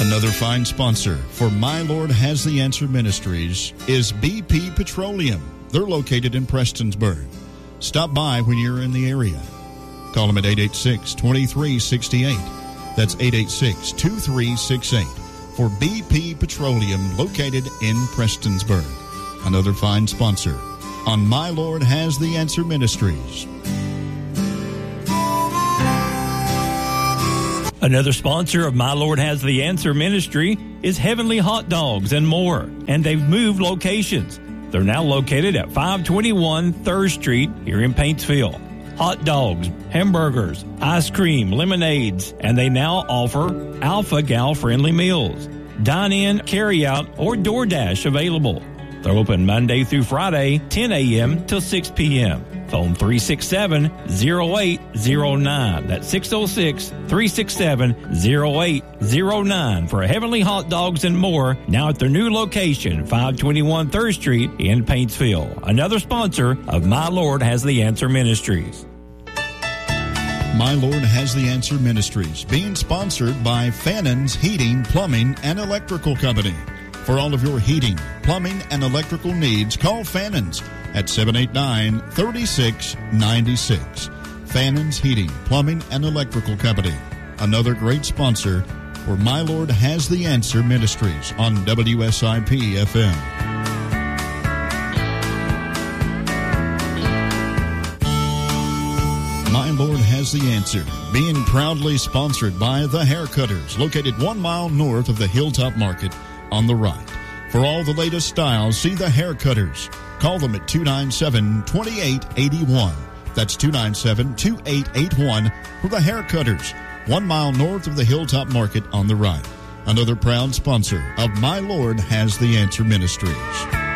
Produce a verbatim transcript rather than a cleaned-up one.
Another fine sponsor for My Lord Has the Answer Ministries is B P Petroleum. They're located in Prestonsburg. Stop by when you're in the area. Call them at eight eight six, two three six eight. That's eight eight six, two three six eight for B P Petroleum located in Prestonsburg. Another fine sponsor on My Lord Has the Answer Ministries. Another sponsor of My Lord Has the Answer Ministry is Heavenly Hot Dogs and More, and they've moved locations. They're now located at five twenty-one third Street here in Paintsville. Hot dogs, hamburgers, ice cream, lemonades, and they now offer Alpha Gal friendly meals. Dine-in, carry-out, or DoorDash available. They're open Monday through Friday, ten a.m. till six p.m. Phone three six seven, zero eight zero nine. That's six oh six, three six seven, zero eight zero nine for Heavenly Hot Dogs and More, now at their new location, five twenty-one third Street in Paintsville. Another sponsor of My Lord Has the Answer Ministries. My Lord Has the Answer Ministries, being sponsored by Fannon's Heating, Plumbing, and Electrical Company. For all of your heating, plumbing, and electrical needs, call Fannon's at seven eight nine, three six nine six. Fannon's Heating, Plumbing, and Electrical Company. Another great sponsor for My Lord Has the Answer Ministries on W S I P F M. My Lord Has the Answer, being proudly sponsored by The Haircutters, located one mile north of the Hilltop Market on the right. For all the latest styles, see The Haircutters. Call them at two nine seven, two eight eight one. That's two nine seven, two eight eight one for The Haircutters, one mile north of the Hilltop Market on the right. Another proud sponsor of My Lord Has the Answer Ministries.